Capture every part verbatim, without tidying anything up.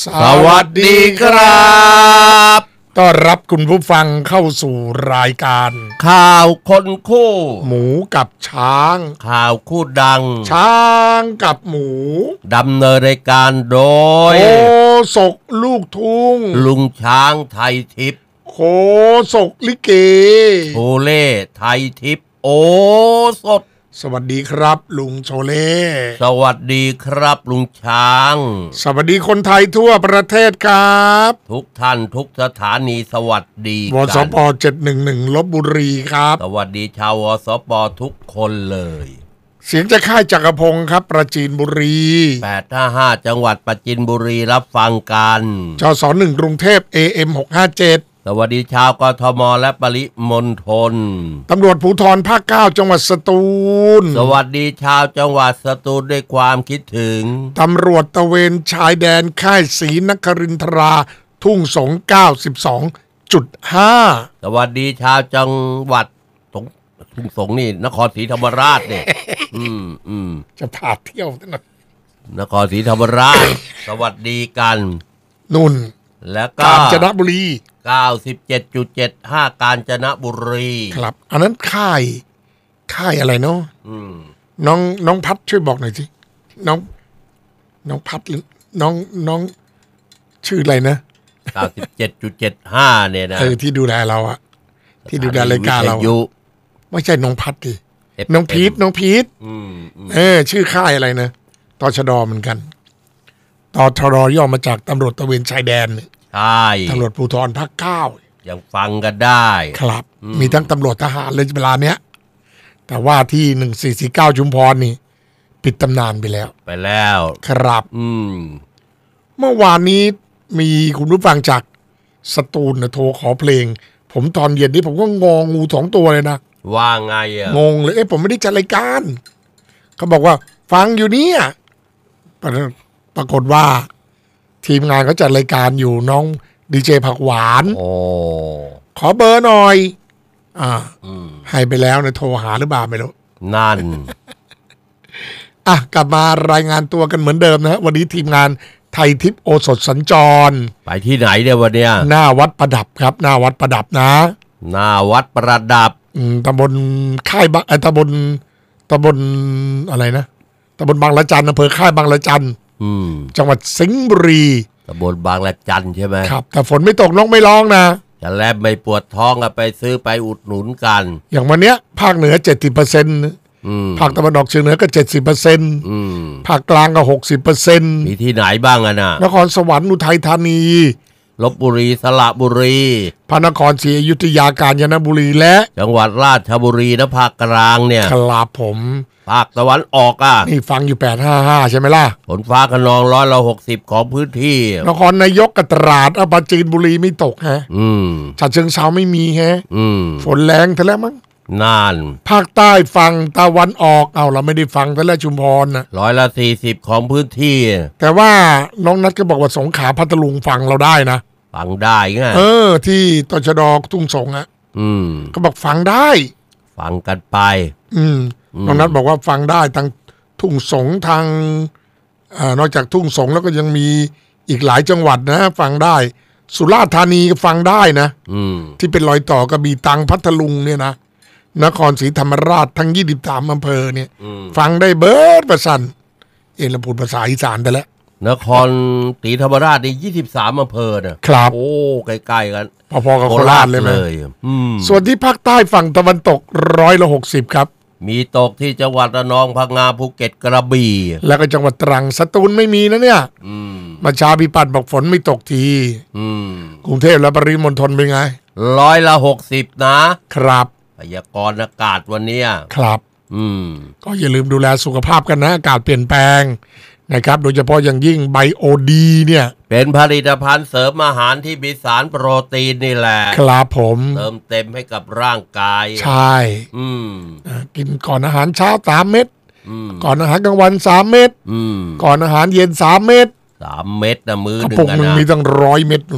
สวัสดีครับต้อนรับคุณผู้ฟังเข้าสู่รายการข่าวคนคู่หมูกับช้างข่าวคู่ดังช้างกับหมูดำเนินรายการโดยโคศกลูกทุ่งลุงช้างไทยทิพย์โคศกลิเกโชเล่ไทยทิพย์โอสดสวัสดีครับลุงโชเล่สวัสดีครับลุงช้างสวัสดีคนไทยทั่วประเทศครับทุกท่านทุกสถานีสวัสดีวสปเจ็ดหนึ่งหนึ่งลพบุรีครับสวัสดีชาววสปทุกคนเลยเสียงจากค่ายจักรพงศ์ครับปราจีนบุรีแปดห้าห้าจังหวัดปราจีนบุรีรับฟังกันจสหนึ่งกรุงเทพ เอ เอ็ม หกห้าเจ็ดสวัสดีชาวกทมและปริมณฑลตำรวจภูธรภาคเก้าจังหวัดสตูลสวัสดีชาวจังหวัดสตูลด้วยความคิดถึงตำรวจตระเวนชายแดนค่ายศรีนครินทราทุ่งสง เก้าสิบสองจุดห้าสวัสดีชาวจังหวัดสงทุ่งสงนี่นครศรีธรรมราชเนี่ย อืมอืมจะพาเที่ยวนะนครศรีธรรมราช สวัสดีกันนุ่นแล้วก็กาญจนบุรีเก้าสิบเจ็ดจุดเจ็ดห้า กาญจนบุรีครับอันนั้นค่ายค่ายอะไรเนาะอืมน้องน้องพัดช่วยบอกหน่อยสิน้องน้องพัดหรือน้องน้องชื่ออะไรนะเก้าสิบเจ็ดจุดเจ็ดห้า เนี่ยนะเออที่ดูแลเราอะที่ดูแลรายการเราไม่ใช่น้องพัดดิน้องพีทน้องพีทเออชื่อค่ายอะไรนะตชดเหมือนกันตชดย่อมาจากตำรวจตระเวนชายแดนใช่ตำรวจภูธรภาคเก้ายังฟังกันได้ครับมีทั้งตำรวจทหารเลยเวลาเนี้ยแต่ว่าที่หนึ่งสี่สี่เก้าชุมพรนี่ปิดตำนานไปแล้วไปแล้วครับอืมเมื่อวานนี้มีคุณผู้ฟังจากสตูลนะโทรขอเพลงผมตอนเย็นนี้ผมก็งองูสองตัวเลยนะว่าไงอ่ะงงเลยเอ๊ะผมไม่ได้จัดรายการเขาบอกว่าฟังอยู่เนี่ยปรากฏว่าทีมงานเขาจัดรายการอยู่น้องดีเจผักหวานโอ้ขอเบอร์หน่อยอ่าให้ไปแล้วนะโทรหาหรือเปล่าไม่รู้นั่นอ่ะกลับมารายงานตัวกันเหมือนเดิมนะฮะวันนี้ทีมงานไทยทิพย์โอสถสัญจรไปที่ไหนเดี๋ยววันเนี้ยหน้าวัดประดับครับหน้าวัดประดับนะหน้าวัดประดับตำบลค่ายบางไอ้ตำบลตำบลอะไรนะตำบลบางละจันอำเภอค่ายบางละจันจังหวัดสิงห์บุรีตำบลบางละจันใช่ไหมครับแต่ฝนไม่ตกน้องไม่ร้องนะจะแลบไม่ปวดท้องก็ไปซื้อไปอุดหนุนกันอย่างวันเนี้ยภาคเหนือเจ็ดสิบเปอร์เซ็นต์ภาคตะวันออกเฉียงเหนือก็เจ็ดสิบเปอร์เซ็นต์ภาคกลางก็หกสิบเปอร์เซ็นต์มีที่ไหนบ้างอะนะนครสวรรค์อุทัยธานีลพบุรีสระบุรีพระนครศรีอยุธยากาญจนบุรีและจังหวัดราชบุรีและภาคกลางเนี่ยครับผมภาคตะวันออกอ่ะนี่ฟังอยู่แปดห้าห้าใช่ไหมล่ะฝนฟ้าคะนองร้อยละหกสิบของพื้นที่นครนายกกับตราดปราจีนบุรีไม่ตกฮะอืมฉะเชิงเทราไม่มีฮะอืมฝนแรงเท่าแล้วมั้งน่านภาคใต้ฝั่งตะวันออกเอาเราไม่ได้ฟังแต่ละชุมพรนะร้อยละสี่สิบของพื้นที่แต่ว่าน้องนัทก็บอกว่าสงขลาพัทลุงฟังเราได้นะฟังได้ไงเออที่ตชดทุ่งสงอ่ะอืมก็บอกฟังได้ฟังกันไปอืมน้องนัทบอกว่าฟังได้ทางทุ่งสงทางอ่านอกจากทุ่งสงแล้วก็ยังมีอีกหลายจังหวัดนะฟังได้สุราษฎร์ธานีก็ฟังได้นะอืมที่เป็นรอยต่อกระบี่ตรังพัทลุงเนี่ยนะนครศรีธรรมราชทั้งยี่สิบสามอำเภอเนี่ยฟังได้เบิร์ดประสันเอเราพูดภาษาอีสานไปแล้วนครศรีธรรมราชนี่ยี่สิบสามอำเภอเนี่ยครับโอ้ใกล้ๆกันพอๆกับโคราชเลยไหมส่วนที่ภาคใต้ฝั่งตะวันตกร้อยละหกสิบครับมีตกที่จังหวัดระนองพังงาภูเก็ตกระบี่แล้วก็จังหวัดตรังสตูลไม่มีนะเนี่ยมาชาพิปัตบอกฝนไม่ตกทีกรุงเทพและปริมณฑลเป็นไงร้อยละหกสิบนะครับพยากรณ์อากาศวันนี้ครับอืมก็อย่าลืมดูแลสุขภาพกันนะอากาศเปลี่ยนแปลงนะครับโดยเฉพาะอย่างยิ่งไบโอดีเนี่ยเป็นผลิตภัณฑ์เสริมอาหารที่มีสารโปรตีนนี่แหละครับผมเติมเต็มให้กับร่างกายใช่อืมกินก่อนอาหารเช้าสามเม็ดก่อนอาหารกลางวันสามเม็ดก่อนอาหารเย็นสามเม็ดสามเม็ดนะมือหนึ่งกระปุกนึงมีตั้งร้อยเม็ดนู่นไงค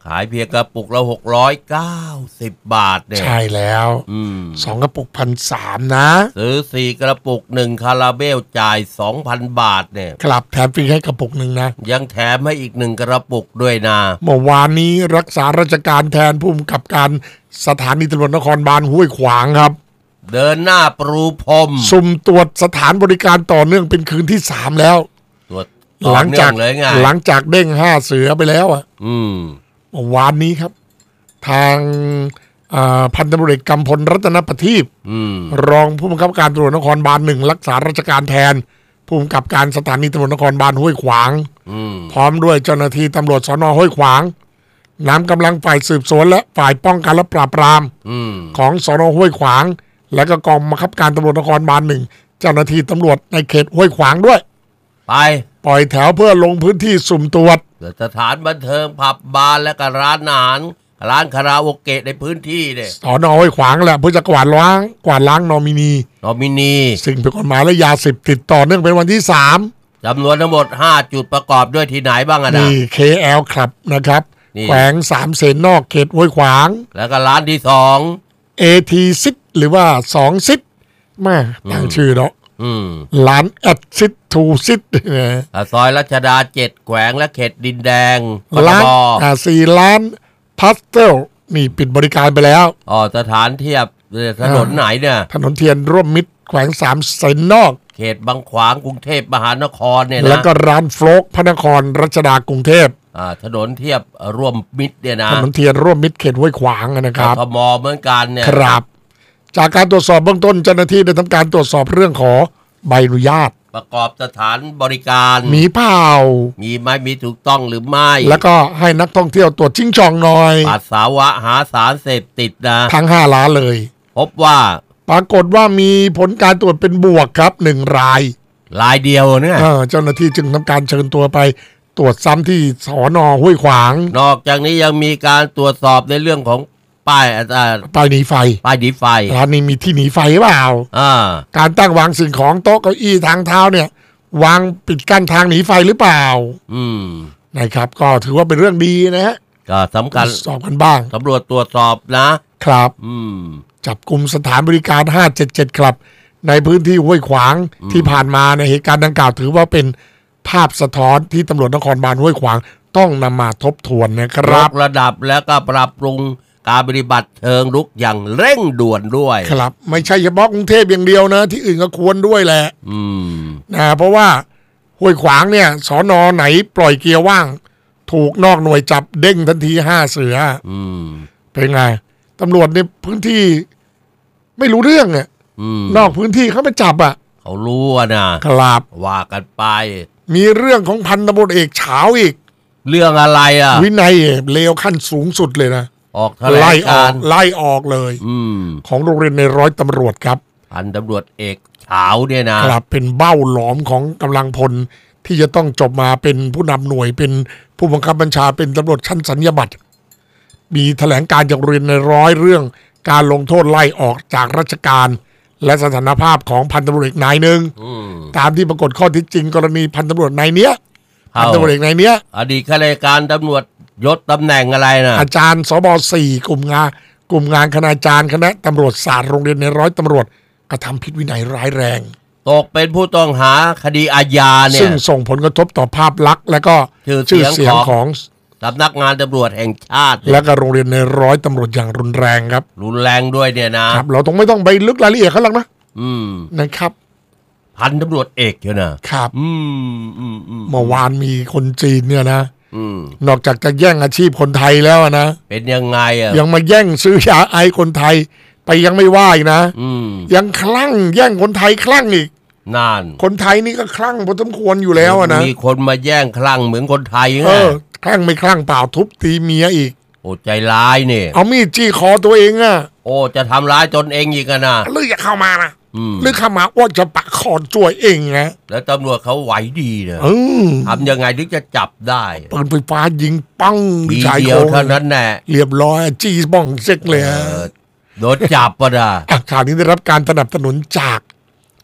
ขายเพียงกระปุกละหกร้อยเก้าสิบบาทเนี่ยใช่แล้วอืมสองกระปุกพันสามนะซื้อสี่กระปุกหนึ่งคาราเบลจ่ายสองพันบาทเนี่ยครับแถมฟรีให้กระปุกหนึ่งนะยังแถมให้อีกหนึ่งกระปุกด้วยนะเมื่อวานนี้รักษาราชการแทนผู้กำกับการสถานีตำรวจนครบาลห้วยขวางครับเดินหน้าปรูพรมสุ่มตรวจสถานบริการต่อเนื่องเป็นคืนที่สามแล้วตรวจหลังจากหลังจากเด้งห้าเสือไปแล้วอ่ะอืมวานนี้ครับทางพันตำรวจเอกกำพลรัตนประทีปรองผู้บังคับการตำรวจนครบาลหนึ่งรักษาราชการแทนผู้กำกับการสถานีตำรวจนครบาลห้วยขวางพร้อมด้วยเจ้าหน้าที่ตำรวจสน.ห้วยขวางนำกำลังฝ่ายสืบสวนและฝ่ายป้องกันและปราบปรามของสน.ห้วยขวางและก็กองบังคับการตำรวจนครบาลหนึ่งเจ้าหน้าที่ตำรวจในเขตห้วยขวางด้วยไปปล่อยแถวเพื่อลงพื้นที่สุ่มตรวจสถานบันเทิงผับบาร์และก็ร้านอาหารร้านคาราโอเกะในพื้นที่เนี่ยสน.ห้วยขวางแหละเพื่อจะกวาดล้างกวาดล้างนอมินีนอมินีสิ่งผิดกฎหมายและยาเสพติดต่อเนื่องเป็นวันที่สามจำนวนทั้งหมดห้าจุดประกอบด้วยที่ไหนบ้างอะนะนี่ เค แอล Club นะครับแขวงสามเสนนอกเขตห้วยขวางแล้วก็ร้านที่สองเอ ที ซิตหรือว่าสองซิตมาตั้งชื่อเนาะร้านแอดซิตทูซิตซอยรัชดาเจ็ดแขวงและเขตดินแดงร้านสี่ร้านพาสเทลนี่ปิดบริการไปแล้วอ๋อสถานเทียบถนนไหนเนี่ยถนนเทียนร่วมมิตรแขวงสามเสนนอกเขตบางขวางกรุงเทพมหานครเนี่ยนะแล้วก็ร้านโฟลกพระนครรัชดากรุงเทพอ่าถนนเทียบร่วมมิตรเนี่ยนะถนนเทียนร่วมมิตรเขตห้วยขวางนะครับทมเหมือนกันเนี่ยครับจากการตรวจสอบเบื้องต้นเจ้าหน้าที่ได้ทำการตรวจสอบเรื่องขอใบอนุญาตประกอบสถานบริการมีเปล่ามีไหมมีถูกต้องหรือไม่แล้วก็ให้นักท่องเที่ยวตรวจชิงช่องหน่อยปัสสาวะหาสารเสพติดนะทั้งห้าล้านเลยพบว่าปรากฏว่ามีผลการตรวจเป็นบวกครับหนึ่งรายรายเดียวเนี่ยเจ้าหน้าที่จึงทำการเชิญตัวไปตรวจซ้ำที่สน.ห้วยขวางนอกจากนี้ยังมีการตรวจสอบในเรื่องของป้ายป้ายหนีไฟป้ายหนีไฟร้านนี้มีที่หนีไฟหรือเปล่าอ่าการตั้งวางสิ่งของโต๊ะเก้าอี้ทางเท้าเนี่ยวางปิดกั้นทางหนีไฟหรือเปล่าอืมนะครับก็ถือว่าเป็นเรื่องดีนะฮะก็สำคัญสอบกันบ้างตำรวจตรวจสอบนะครับอืมจับกลุ่มสถานบริการห้าเจ็ดเจ็ดครับในพื้นที่ห้วยขวางที่ผ่านมาในเหตุการณ์ดังกล่าวถือว่าเป็นภาพสะท้อนที่ตำรวจนครบาลห้วยขวางต้องนำมาทบทวนนะครับระดับแล้วก็ปรับปรุงการปฏิบัติเชิงรุกอย่างเร่งด่วนด้วยครับไม่ใช่เฉพาะกรุงเทพอย่างเดียวนะที่อื่นก็ควรด้วยแหละนะเพราะว่าห้วยขวางเนี่ยสน.ไหนปล่อยเกียร์ว่างถูกนอกหน่วยจับเด้งทันทีห้าเสือเป็นไงตำรวจในพื้นที่ไม่รู้เรื่องเนี่ยนอกพื้นที่เขาไปจับอ่ะเขารู้นะครับว่ากันไปมีเรื่องของพันตำรวจเอกเฉาอีกเรื่องอะไรอ่ะวินัยเลวขั้นสูงสุดเลยนะออกไล่ออกไล่ออกเลยของโรงเรียนในร้อยตำรวจครับพันตำรวจเอกเฉาเนี่ยนะครับเป็นเบ้าหลอมของกำลังพลที่จะต้องจบมาเป็นผู้นำหน่วยเป็นผู้บังคับบัญชาเป็นตำรวจชั้นสัญญาบัตรมีแถลงการจากโรงเรียนในร้อยเรื่องการลงโทษไล่ออกจากราชการและสถานภาพของพันตำรวจเอกนายหนึ่งตามที่ปรากฏข้อเท็จจริงกรณีพันตำรวจนายเนี้ยพันตำรวจเอกนายเนี้ยอดีตข้าราชการตำรวจยศตำแหน่งอะไรนะอาจารย์สบสี่กลุ่มงานกลุ่มงานคณาจารย์คณะตำรวจศาสตร์โรงเรียนในร้อยตำรวจกระทำผิดวินัยร้ายแรงตกเป็นผู้ต้องหาคดีอาญาเนี่ยซึ่งส่งผลกระทบต่อภาพลักษณ์และก็ชื่อเสียงของสำนักงานตำรวจแห่งชาติและก็โรงเรียนในร้อยตำรวจอย่างรุนแรงครับรุนแรงด้วยเนี่ยนะครับเราต้องไม่ต้องไปลึกรายละเอียดเขาหรอกนะอืมนะครับพันตำรวจเอกเชียวนะครับอืมอืมอืมเมื่อวานมีคนจีนเนี่ยนะนอกจากจะแย่งอาชีพคนไทยแล้วนะเป็นยังไงอ่ะยังมาแย่งซื้อยาไอคนไทยไปยังไม่ว่าอีกนะยังคลั่งแย่งคนไทยคลั่งอีกนานคนไทยนี่ก็คลั่งพอสมควรอยู่แล้วนะมีคนมาแย่งคลั่งเหมือนคนไทยไงคลั่งไม่คลั่งเปล่าทุบตีเมียอีกโอ้ใจร้ายเนี่ยเอามีดจี้คอตัวเองอ่ะโอ้จะทำร้ายตนเองอีกนะหรืออย่าเข้ามานะหรือเข้ามาว่าจะปักคอจ่วยเองนะแล้วตำรวจเขาไหวดีเนี่ยทำยังไงถึงจะจับได้ปืนไฟฟ้ายิงปังทีเดียวเท่านั้นแน่เรียบร้อยจี้บ้องเซ็กเลยโดนจับปะนะข่าวนี้ได้รับการสนับสนุนจาก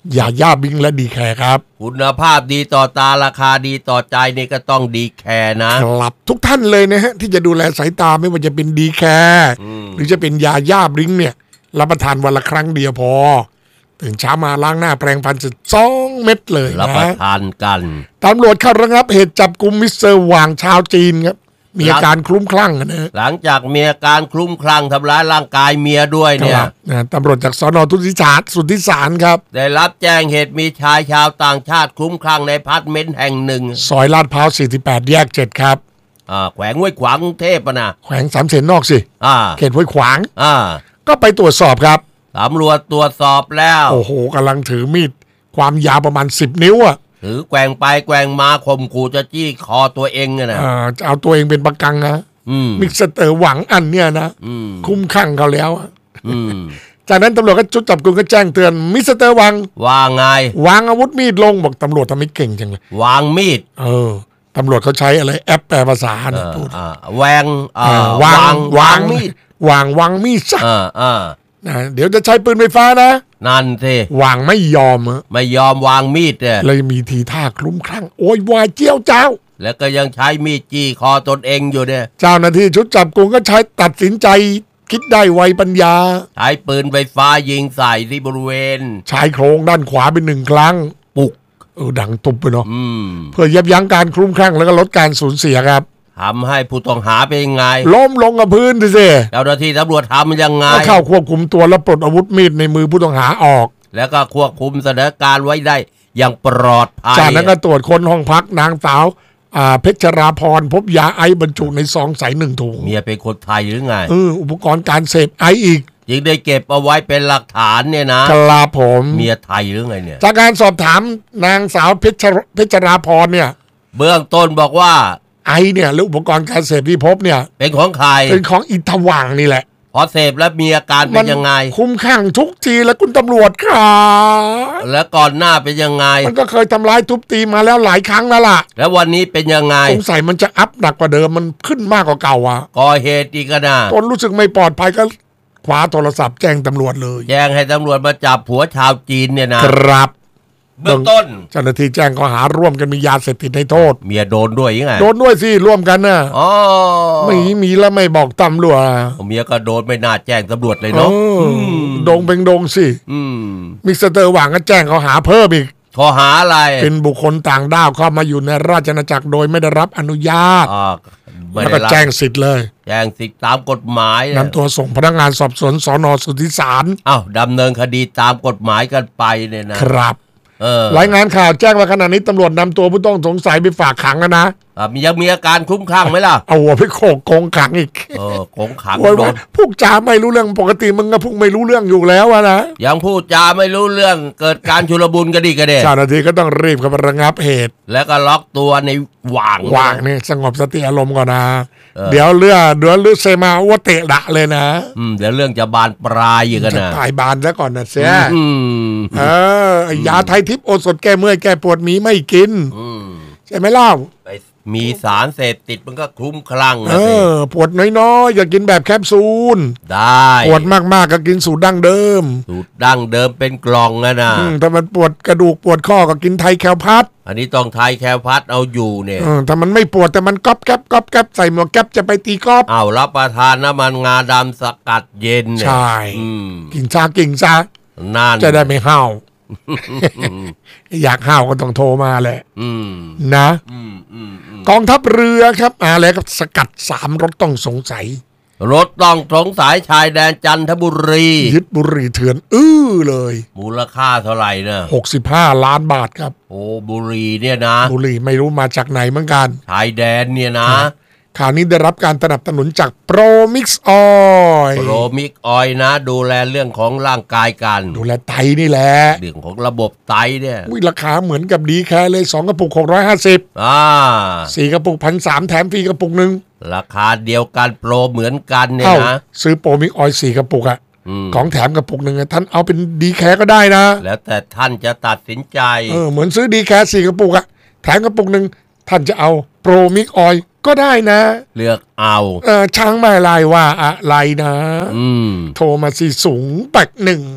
ยาย่าบิงและดีแคร์ครับคุณภาพดีต่อตาราคาดีต่อใจนี่ก็ต้องดีแคร์นะครับทุกท่านเลยนะฮะที่จะดูแลสายตาไม่ว่าจะเป็นดีแคร์หรือจะเป็นยาย่าบิงเนี่ยรับประทานวันละครั้งเดียวพอตื่นเช้ามาล้างหน้าแปรงฟันจะสองเม็ดเลยนะรับประทานกันตำรวจเข้าระงับเหตุจับกุมมิสเตอร์หว่างชาวจีนครับมีอาการคลุ้มคลั่งนะหลังจากมีอาการคลุ้มคลั่งทำร้ายร่างกายเมียด้วยเนี่ยตำรวจจากสน.ทุติสารสุทธิสารครับได้รับแจ้งเหตุมีชายชาวต่างชาติคลุ้มคลั่งในอพาร์ตเมนต์แห่งหนึ่งซอยลาดพร้าวสี่สิบแปดแยกเจ็ดครับอ่าแขวงห้วยขวางกรุงเทพฯนะแขวงสามเสนนอกสิอ่าเขตห้วยขวางอ่าก็ไปตรวจสอบครับตำรวจตรวจสอบแล้วโอ้โหกำลังถือมีดความยาวประมาณสิบนิ้วอ่ะถือแกว่งไปแกว่งมาข่มขู่จะจี้คอตัวเองนะอ่าจะเอาตัวเองเป็นประกันนะมิสเตอร์หวังอันเนี่ยนะคุ้มข้างเขาแล้วจากนั้นตำรวจก็จุดจับกุมก็แจ้งเตือนมิสเตอร์หวังว่าไงวางอาวุธมีดลงบอกตำรวจทำไมเก่งจังเลยวางมีดเออตำรวจเขาใช้อะไรแอปแปลภาษานะพูดแวงวางวางมีดวางวางมีดซะนะเดี๋ยวจะใช้ปืนไฟฟ้านะนั่นสิวางไม่ยอมไม่ยอมวางมีดเนี่ยเลยมีทีท่าคลุ้มคลั่งโวยวายเจี้ยวเจ้าแล้วก็ยังใช้มีดจี้คอตนเองอยู่เนี่ยเจ้าหน้าที่ชุดจับกุมก็ใช้ตัดสินใจคิดได้ไวปัญญาใช้ปืนไฟฟ้ายิงใส่ที่บริเวณชายโครงด้านขวาเป็นหนึ่งครั้งปุกเออดังตุบไปเนาะเพื่อยับยั้งการคลุ้มคลั่งแล้วก็ลดการสูญเสียครับทำให้ผู้ต้องหาเป็นยังไงล้มลงกับพื้นสิเจ้าหน้าที่ตำรวจทำยังไงเข้าควบคุมตัวแล้วปลดอาวุธมีดในมือผู้ต้องหาออกแล้วก็ควบคุมสถานการณ์ไว้ได้อย่างปลอดภัยจากนั้นก็ตรวจค้นห้องพักนางสาวเพชรราพรพบยาไอบรรจุในซองใสหนึ่งถุงเมียเป็นคนไทยหรือไงเอออุปกรณ์การเสพไออีกยังได้เก็บเอาไว้เป็นหลักฐานเนี่ยนะครับผมเมียไทยหรือไงเนี่ยจากการสอบถามนางสาวเพชรเพชรราพรเนี่ยเบื้องต้นบอกว่าไอเนี่ยหรืออุปกรณ์การเสพที่พบเนี่ยเป็นของใครเป็นของอิทวังนี่แหละพอเสพแล้วมีอาการเป็นยังไงคุ้มข้างทุกทีแล้วคุณตำรวจครับแล้วก่อนหน้าเป็นยังไงมันก็เคยทำร้ายทุบตีมาแล้วหลายครั้งแล้วล่ะแล้ววันนี้เป็นยังไงสงสัยมันจะอัพหนักกว่าเดิมมันขึ้นมากกว่าเก่าอ่ะก่อเหตุอีกนะตนรู้สึกไม่ปลอดภัยก็คว้าโทรศัพท์แจ้งตำรวจเลยแจ้งให้ตำรวจมาจับผัวชาวจีนเนี่ยนะครับเบื้องต้นเจ้าหน้าที่แจ้งข้อหาร่วมกันมียาเสพติดให้โทษเมียโดนด้วยยังไงโดนด้วยสิร่วมกันน่ะอ๋อไม่มีแล้วไม่บอกตำรวจเมียก็โดนไม่น่าแจ้งตำรวจเลยเนาะโดงเป็นโดงสิมิสเตอร์หว่างก็แจ้งข้อหาเพิ่มอีกข้อหาอะไรเป็นบุคคลต่างด้าวเข้ามาอยู่ในราชอาณาจักรโดยไม่ได้รับอนุญาตแล้วก็แจ้งสิทธิ์เลยแจ้งสิทธิ์ตามกฎหมายนำตัวส่งพนักงานสอบสวนสน.สุทธิสารอ้าวดำเนินคดีตามกฎหมายกันไปเนี่ยนะครับรายงานข่าวแจ้งว่าขณะนี้ตำรวจนำตัวผู้ต้องสงสัยไปฝากขังแล้วนะมียังมีอาการคลุ้มคลั่งไหมล่ะเอาหัวไปโขกกงขังอีกเออโกงขังโดนพวกจาไม่รู้เรื่องปกติมึงก็พวกไม่รู้เรื่องอยู่แล้วนะยังพูดจาไม่รู้เรื่องเกิดการชุลมุนกันดีกันเด้เจ้าหน้าที่ก็ต้องรีบเข้าไประงับเหตุแล้วก็ล็อกตัวในหว่างหว่างนี่สงบสติอารมณ์ก่อนนะเดี๋ยวเรื่องเดี๋ยวเรื่องเซมาว่าเตะดะเลยนะอืมเดี๋ยวเรื่องจะบานปลายอยู่กันนะจะตายบานซะก่อนนะเสียเออยาไทยทิพย์โอสถแก้เมื่อยแก้ปวดมีไม่กินใช่ไหมเล่ามีสารเสพติดมันก็คลุ้มคลั่งเออปวดน้อยๆอย่ากินแบบแคปซูลได้ปวดมากๆก็กินสูตรดั้งเดิมสูตรดั้งเดิมเป็นกล่องนะนะถ้ามันปวดกระดูกปวดข้อก็กินไทยแคลพัดอันนี้ต้องไทยแคลพัดเอาอยู่เนี่ยถ้ามันไม่ปวดแต่มันก๊อบแก๊บก๊อบแก๊บใส่หมวกแก๊บจะไปตีก๊อบเอารับประทานน้ำมันงาดำสกัดเย็นเนี่ยใช่กินชากินชานั่นจะได้ไม่ห้าวอยากห้าวก็ต้องโทรมาแหละนะกองทัพเรือครับอะไรครับสกัดสามรถต้องสงสัยรถต้องสงสัยชายแดนจันทบุรียึดบุหรี่เถื่อนอื้อเลยมูลค่าเท่าไหร่เนี่ยหกสิบห้าล้านบาทครับโอ้บุหรี่เนี่ยนะบุหรี่ไม่รู้มาจากไหนเหมือนกันชายแดนเนี่ยนะข่าวนี้ได้รับการสนับสนุนจากโปรมิกซ์ออยล์โปรมิกซ์ออยล์นะดูแลเรื่องของร่างกายกันดูแลไตนี่แหละเรื่องของระบบไตเนี่ยราคาเหมือนกับดีแค่เลยสองกระปุกหกร้อยห้าสิบอ่าสี่กระปุกพันสามแถมฟรีกระปุกหนึ่งราคาเดียวกันโปรเหมือนกันเนี่ยนะซื้อโปรมิกซ์ออยล์สี่กระปุกอะของแถมกระปุกหนึ่งท่านเอาเป็นดีแคร์ก็ได้นะแล้วแต่ท่านจะตัดสินใจเออเหมือนซื้อดีแคร์สี่กระปุกอะแถมกระปุกหนึ่งท่านจะเอาโปรมิกซ์ออยล์ก็ได้นะเลือกเอาเออช้างไม่ลายว่าอะไรนะอืมโทรมาสิสูงแปดหนึ่ง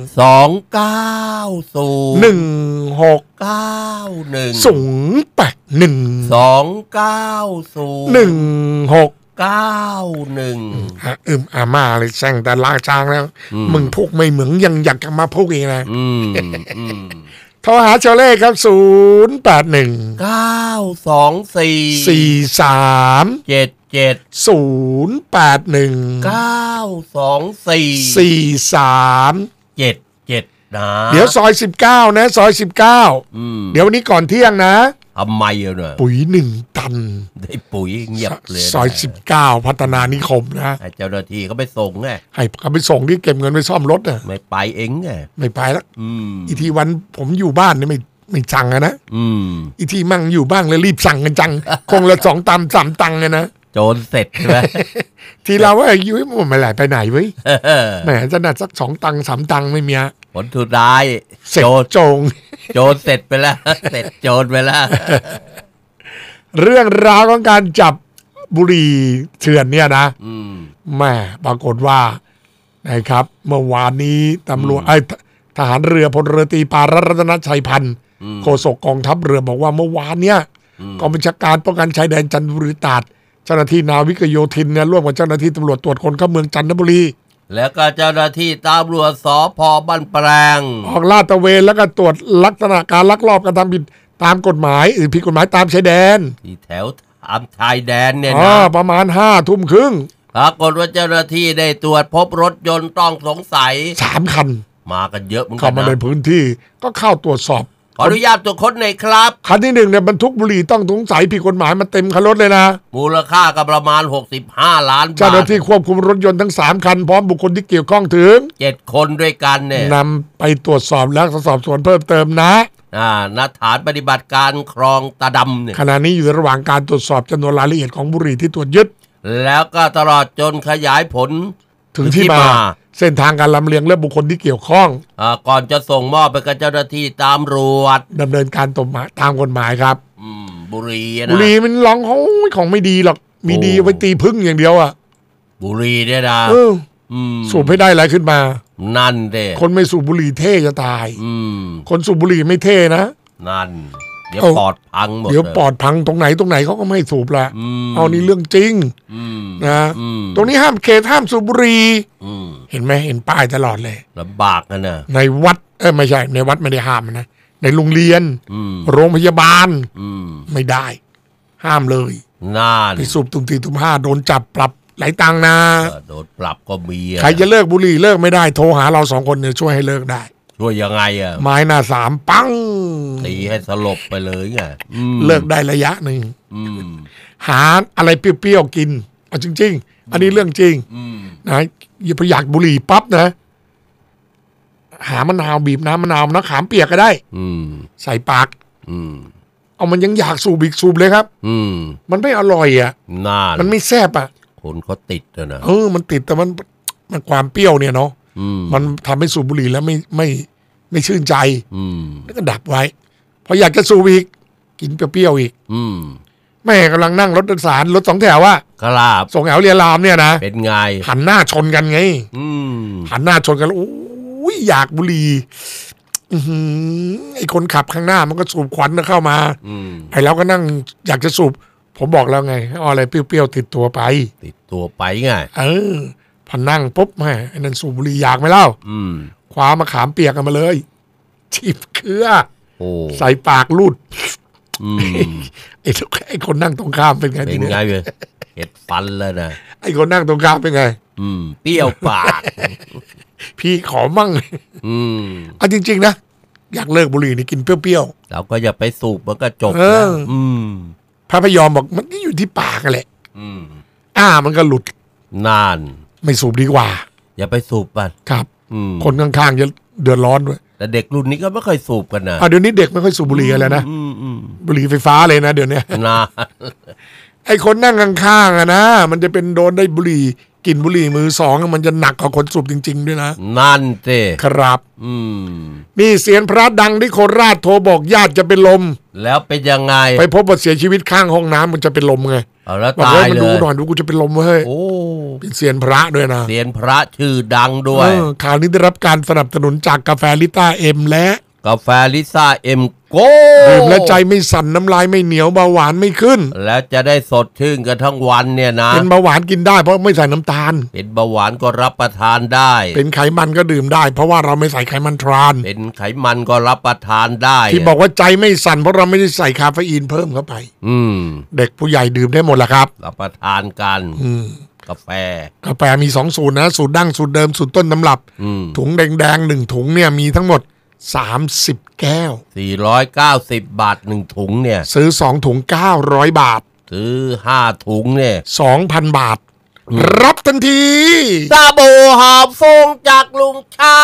สองเก้าศูนย์หนึ่งหกเก้าหนึ่งศูนย์แปดหนึ่งสองเก้าศูนย์หนึ่งหกเก้าหนึ่งอืมอาม่าเลยแซงแต่ลากช้างแล้วมึงพวกไม่เหมืองยังอยากจะมาพวกอีกนะโทรหาเชาเล่ครับศูนย์แปดหนึ่งเก้าสองสี่สี่สามเจ็ดเจ็ดศูนย์แปดหนึ่งเก้าสองสี่สี่สามเจ็ดเจ็ดนะเดี๋ยวซอยสิบเก้านะซอยสิบเก้าเดี๋ยววันนี้ก่อนเที่ยงนะทำไมอ่ะเนี่ยปุ๋ยหนึ่งตันได้ปุ๋ยเงียบเลยซอยสิบเก้าพัฒนานิคมนะเจ้าหน้าที่เขาไปส่งไงให้เขาไปส่งที่เก็บเงินไปซ่อมรถน่ะไม่ไปเองไงไม่ไปแล้วอีทีวันผมอยู่บ้านนี่ไม่ไม่จังอะนะอีทีมั่งอยู่บ้างเลยรีบสั่งกันจังคงละสองตำสามตังค์เลยนะโจรเสร็จใช่ไหมทีเราว่ายุ้ยมันไม่ไหลไปไหนเว้ยแหมจะนัดสักสองตังค์สามตังค์ไม่มีผลสุดท้ายโจรโจงโจรเสร็จไปแล้วเสร็จโจรไปแล้วเรื่องราวของการจับบุหรี่เถื่อนเนี่ยนะแม่ปรากฏว่านะครับเมื่อวานนี้ตำรวจไอ้ทหารเรือพลเรือตรีปารัตนชัยพันธ์โฆษกกองทัพเรือบอกว่าเมื่อวานเนี้ยกองบัญชาการป้องกันชายแดนจันทบุรีตราดเจ้าหน้าที่นาวิกโยธินเนี่ยร่วมกับเจ้าหน้าที่ตำรวจตรวจคนเข้าเมืองจันทบุรีแล้วก็เจ้าหน้าที่ตำรวจสภ.บ้านแปลงออกลาดตระเวนแล้วก็ตรวจลักษณะการลักลอบกระทำผิดตามกฎหมายหรือผิดกฎหมายตามชายแดนที่แถวตามชายแดนเนี่ยนะประมาณห้าทุ่มครึ่งปรากฏว่าเจ้าหน้าที่ได้ตรวจพบรถยนต์ต้องสงสัยสามคันมากันเยอะเหมือนกันนะเข้ามาในพื้นที่ก็เข้าตรวจสอบขออนุญาตตรวจค้นหน่อยครับคันที่หนึ่งเนี่ยบรรทุกบุหรี่ต้องสงสัยผิดกฎหมายมาเต็มคันรถเลยนะมูลค่าก็ประมาณหกสิบห้าล้านบาทเจ้าหน้าที่ควบคุมรถยนต์ทั้งสามคันพร้อมบุคคลที่เกี่ยวข้องถึงเจ็ดคนด้วยกันเนี่ยนำไปตรวจสอบและสอบสวนเพิ่มเติมนะอ่าณฐานปฏิบัติการคลองตาดำเนี่ยขณะนี้อยู่ระหว่างการตรวจสอบจำนวนรายละเอียดของบุหรี่ที่ตรวจยึดแล้วก็ตลอดจนขยายผลถึงที่มาเส้นทางการลำเลียงและบุคคลที่เกี่ยวข้องอ่าก่อนจะส่งมอบไปกับเจ้าหน้าที่ตามรวจดำเนินการตามตามกฎหมายครับอืมบุหรี่นะบุหรี่มันลองของของไม่ดีหรอกมีดีไว้ตีพึ่งอย่างเดียวอ่ะบุหรี่เนี่ยนะสูบให้ได้อะไรขึ้นมานั่นเด้คนไม่สูบบุหรี่เท่จะตายคนสูบบุหรี่ไม่เท่นะนั่นเดี๋ยวปอดพังหมดเดี๋ยวปอดพังตรงไหนตรงไหนเขาก็ไม่สูบละเอานี่เรื่องจริงนะตรงนี้ห้ามเขตห้ามสูบบุหรี่เห็นไหมเห็นป้ายตลอดเลยลำบากนะนะในวัดเออไม่ใช่ในวัดไม่ได้ห้ามนะในโรงเรียนโรงพยาบาลไม่ได้ห้ามเลยน่าไปสูบตุ่มตีตุ่มห้าโดนจับปรับหลายตังค์นะโดนปรับก็มีใครจะเลิกบุหรี่เลิกไม่ได้โทรหาเราสองคนเนี่ยช่วยให้เลิกได้ช่วยยังไงอ่ะไม้หน้าสามปังตีให้สลบไปเลยไงเลิกได้ระยะหนึ่งหาอะไรเปรี้ยวๆกินเอาจริงๆอันนี้เรื่องจริงนะอย่าไปอยากบุหรี่ปั๊บนะหามะนาวบีบน้ำมะนาวน้ำขามเปียกก็ได้ใส่ปากเอามันยังอยากสูบอีกสูบเลยครับมันไม่อร่อยอ่ะมันไม่แซ่บอ่ะคนเขาติดนะเออมันติดแต่มันมันความเปรี้ยวเนี่ยเนาะมันทำให้สูบบุหรี่แล้วไม่ไม่ไม่ชื่นใจแล้วก็ดับไว้พออยากจะสูบอีกกินเปรี้ยวๆอีกแม่กำลังนั่งรถโดยสารรถสองแถวว่าครับส่งแถวเรียรามเนี่ยนะเป็นไงหันหน้าชนกันไงหันหน้าชนกันโอ้ยอยากบุหรี่ไอ้คนขับข้างหน้ามันก็สูบควันเข้ามาไอ้เราก็นั่งอยากจะสูบผมบอกแล้วไงเอาอะไรเปรี้ยวๆติดตัวไปติดตัวไปไงเออพอนั่งปุ๊บแม่ไอ้นั่นสูบบุหรี่อยากไหมเล่าคว้ามะขามเปียกกันมาเลยชิบเครือใส่ปากลูดไอ้ไอ้คนนั่งตรงข้ามเป็นไงเป็นไงเลยเห็ดฟันเลยนะไอ้คนนั่งตรงข้ามเป็นไงอืมเปรี้ยวปากพี่ขอมั่งอืมเอาจริงๆนะอยากเลิกบุหรี่นี่กินเปรี้ยวๆเราก็อย่าไปสูบมันก็จบแล้วอืมพระพยอมบอกมันก็อยู่ที่ปากแหละอืมอ่ามันก็หลุดนานไม่สูบดีกว่าอย่าไปสูบมันครับคนข้างๆจะเดือดร้อนด้วยแต่เด็กรุ่นนี้ก็ไม่ค่อยสูบกันนะอ่ะเดี๋ยวนี้เด็กไม่ค่อยสูบบุหรี่กันแล้วนะบุหรี่ไฟฟ้าเลยนะเดี๋ยวนี้นะไอ้คนนั่งข้างๆอะนะมันจะเป็นโดนได้บุหรี่กินบุหรี่มือสองมันจะหนักกว่าคนสูบจริงๆด้วยนะนั่นเต้ครับอืมนี่เสียงพระดังที่โคราชโทรบอกญาติจะเป็นลมแล้วเป็นยังไงไปพบว่าเสียชีวิตข้างห้องน้ำมันจะเป็นลมไงเอาแล้วบอกตาเฮ้ยยมันเลดูยหน่อยดูกูจะเป็นลมเว้ยโอ้เป็นเซียนพระด้วยนะเซียนพระชื่อดังด้วเอย อข่าวนี้ได้รับการสนับสนุนจากกาแฟลิต้าเอ็มและกาแฟลิซ่าเอ็มโกดื่มและใจไม่สั่นน้ำลายไม่เหนียวเบาหวานไม่ขึ้นแล้วจะได้สดชื่นกันทั้งวันเนี่ยนะเป็นเบาหวานกินได้เพราะไม่ใส่น้ำตาลเป็นเบาหวานก็รับประทานได้เป็นไขมันก็ดื่มได้ เพราะว่าเราไม่ใส่ไขมันทรานเป็นไขมันก็รับประทานได้ที่บอกว่าใจไม่สั่นเพราะเราไม่ได้ใส่คาเฟอีนเพิ่มเข้าไปอืมเด็กผู้ใหญ่ดื่มได้หมดแหละครับรับประทานกันอืมกาแฟกาแฟมีสองสูตรนะ สูตรดั้งสูตรเดิมสูตรต้นตำรับอืมถุงแดงๆหนึ่งถุงเนี่ยมีทั้งหมดสามสิบแก้วสี่ร้อยเก้าสิบบาทหนึ่งถุงเนี่ยซื้อสองถุงเก้าร้อยบาทซื้อห้าถุงเนี่ยสองพันบาท รับทันทีซาบูหอบฟงจากลุงช้าง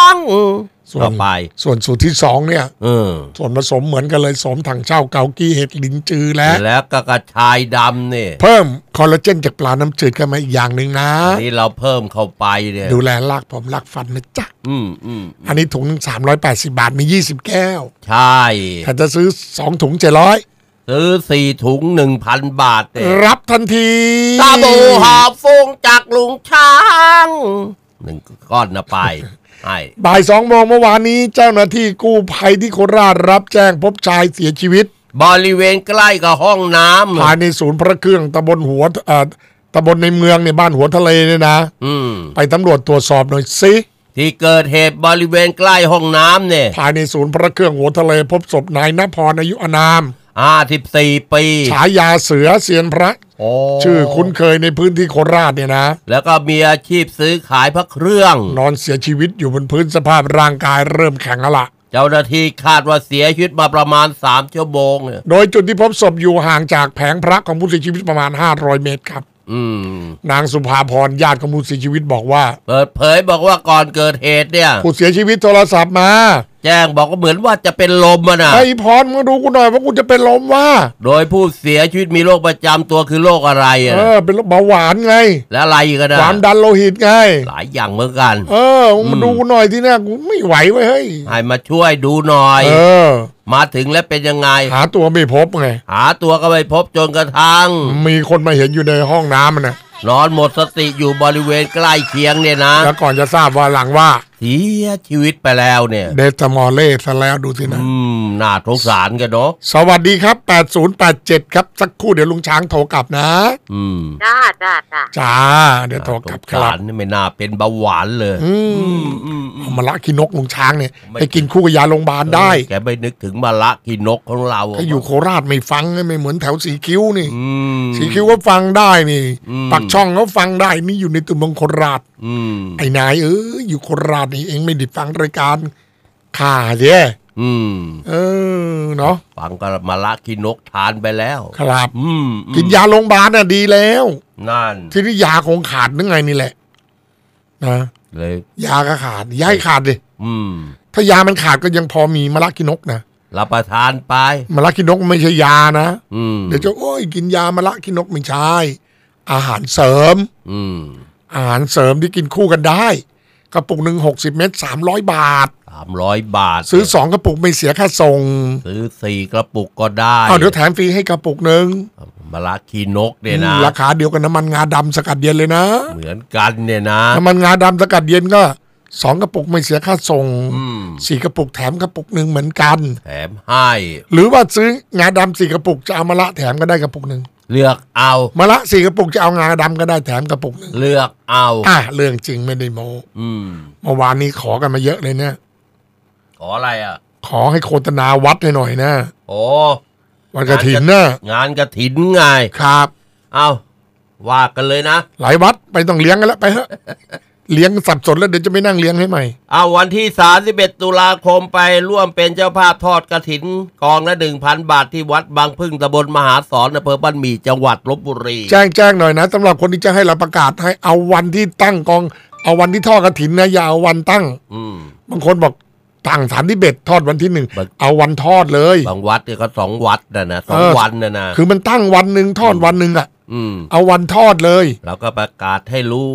ส่วต่อน ไปส่วนสูตรที่สองเนี่ยเออส่วนผสมเหมือนกันเลยสมถังเช่าเกากี้เห็ดลิ้นจือและแล้วก็กระชายดำเนี่ยเพิ่มคอลลาเจนจากปลาน้ำจืดเข้ามาอีกอย่างหนึ่งนะนี่เราเพิ่มเข้าไปเนี่ยดูแลรากผมรากฟันนะจ๊ะอืมอืมอันนี้ถุงหนึ่งสามร้อยแปดสิบาทมียี่สิบแก้วใช่ถ้าจะซื้อสองถุงเจ็ดร้อยซื้อสี่ถุงหนึ่งพันบาทเนี่ยรับทันทีซาบูหอบฟงจากลุงช้างหนึ่งก้อนนะไปให้บ่ายสองโมงเมื่อวานนี้เจ้าหน้าที่กู้ภัยที่โคราชรับแจ้งพบชายเสียชีวิตบริเวณใกล้กับห้องน้ำภายในศูนย์พระเครื่องตำบลหัวเอ่อตำบลในเมืองในบ้านหัวทะเลเนี่ยนะอืมไปตำรวจตรวจสอบหน่อยสิที่เกิดเหตุบริเวณใกล้ห้องน้ำเนี่ยภายในศูนย์พระเครื่องหัวทะเลพบศพนายณพรอายุอานามห้าสิบสี่ปีฉายาเสือเซียนพระโอ้ชื่อคุ้นเคยในพื้นที่โคราชเนี่ยนะแล้วก็มีอาชีพซื้อขายพระเครื่องนอนเสียชีวิตอยู่บนพื้นสภาพร่างกายเริ่มแข็งแล้วล่ะเจ้าหน้าที่คาดว่าเสียชีวิตมาประมาณสามชั่วโมงเนี่ยโดยจุดที่พบศพอยู่ห่างจากแผงพระของผู้เสียชีวิตประมาณห้าร้อยเมตรครับอืมนางสุภาพรญาติของผู้เสียชีวิตบอกว่าเปิดเผยบอกว่าก่อนเกิดเหตุเนี่ยผู้เสียชีวิตโทรศัพท์มาแจ้งบอกว่าเหมือนว่าจะเป็นลมอะนะไอ้พรมาดูกูหน่อยว่ากูจะเป็นลมว่าโดยผู้เสียชีวิตมีโรคประจำตัวคือโรคอะไรอะเออเป็นโรคเบาหวานไงและอะไรอีกันนะความดันโลหิตไงหลายอย่างเหมือนกันเออมึงมาดูกูหน่อยที่เนี่ยกูไม่ไหวเว้ยเฮ้ยให้มาช่วยดูหน่อยเออมาถึงแล้วเป็นยังไงหาตัวไม่พบไงหาตัวก็ไม่พบจนกระทั่งมีคนมาเห็นอยู่ในห้องน้ำมันนะนอนหมดสติอยู่บริเวณใกล้เคียงเนี่ยนะแล้วก่อนจะทราบว่าหลังว่าเสียชีวิตไปแล้วเนี่ยเดสมอลเล่ซะแล้วดูสินะอืมน่าสงสารกันเนาะสวัสดีครับแปดศูนย์แปดเจ็ดครับ สักครู่เดี๋ยวลุงช้างโทรกลับนะอืมจ้าจ้าจ้าจ้า เดี๋ยวโทรกลับสงครัสาบรนี่ไม่น่าเป็นเบาหวานเลยอืมอืมอืมเอามาละขี้นกลุงช้างเนี่ยไม่ไปกินคู่กับยาโรงพยาบาลได้แกไม่นึกถึงมาละกินนกของเราถ้าอยู่โคราชไม่ฟังไม่เหมือนแถวสีคิ้วนี่อืมสีคิ้วก็ฟังได้นี่อืมปักช่องก็ฟังได้นี่อยู่ในตัวเมืองโคราชอืมไอ้นายเอออยู่โคราชนี่เองไม่ได้ฟังรายการข่าเจ้อืมเออเนาะฟังก็มาละกินนกทานไปแล้วครับอืมกินยาโรงพยาบาลน่ะดีแล้วนั่นที่นี่ยาคงขาดนึกไงนี่แหละนะเลยยาก็ขาดยาให้ขาดดิอืมถ้ายามันขาดก็ยังพอมีมะละกินกนะรับประทานไปมะละกินกไม่ใช่ยานะอืมเดี๋ยวจะโอ้ยกินยามะละกินกไม่ใช่อาหารเสริมอืมอาหารเสริมที่กินคู่กันได้กระปุกหนึ่งหกสิบเม็ดสามร้อยบาทสามร้อยบาทซื้อสองกระปุกไม่เสียค่าส่งซื้อสี่กระปุกก็ได้อ้าวเดี๋ยวแถมฟรีให้กระปุกหนึ่งมาละขีนกเนี่ยนะราคาเดียวกันน้ำมันงาดำสกัดเย็นเลยนะเหมือนกันเนี่ยนะน้ำมันงาดำสกัดเย็นก็สองกระปุกไม่เสียค่าส่งอืมสี่กระปุกแถมกระปุกหนึ่งเหมือนกันแถมให้หรือว่าซื้องาดำสี่กระปุกจะเอามะละแถมก็ได้กระปุกหนึ่งเลือกเอามะละสี่กระปุกจะเอางาดำก็ได้แถมกระปุกหนึ่งเลือกเอาอ่ะเรื่องจริงไม่ได้โมอืมเมื่อวานนี้ขอกันมาเยอะเลยเนี่ยขออะไรอ่ะขอให้โฆษณาวัดให้หน่อยนะโอ้วันกฐินนะงานกระถินไงครับเอาว่ากันเลยนะหลายวัดไปต้องเลี้ยงกันแล้วไปเถอะเลี้ยงสับสนแล้วเดี๋ยวจะไม่นั่งเลี้ยงให้ใหม่เอาวันที่สามสิบเอ็ดตุลาคมไปร่วมเป็นเจ้าภาพทอดกฐินกองละหนึ่งพันบาทที่วัดบางพึ่งตำบลมหาสอนอำเภอบ้านหมี่จังหวัดลบบุรีแจ้งแจ้งหน่อยนะสำหรับคนที่จะให้เราประกาศให้เอาวันที่ตั้งกอง เอาวันที่ทอดกฐินนะอย่าเอาวันตั้งอืมบางคนบอกตั้งสามที่เบ็ดทอดวันที่หนึ่งบางเอาวันทอดเลยบางวัดเนี่ยก็สองวัดนะนะสองเออวันนะนะคือมันตั้งวันหนึ่งทอดวันหนึ่งอ่ะอืมเอาวันทอดเลยเราก็ประกาศให้รู้ว่า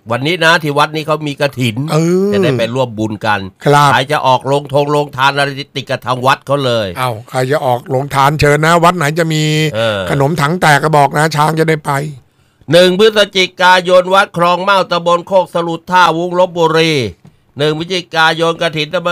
วันนี้นะที่วัดนี้เขามีกฐินจะได้ไปร่วมบุญกันใครจะออกลงทงลงทานอะไรติดกับทางวัดเขาเลยเอาใครจะออกลงทานเชิญนะวัดไหนจะมีขนมถังแตกก็บอกนะช้างจะได้ไปหนึ่งพฤศจิกายนวัดคลองเม่าตำบลโคกสลุดท่าวุ้งลพบุรีหนึ่งพฤศจิกายนกฐินตำบล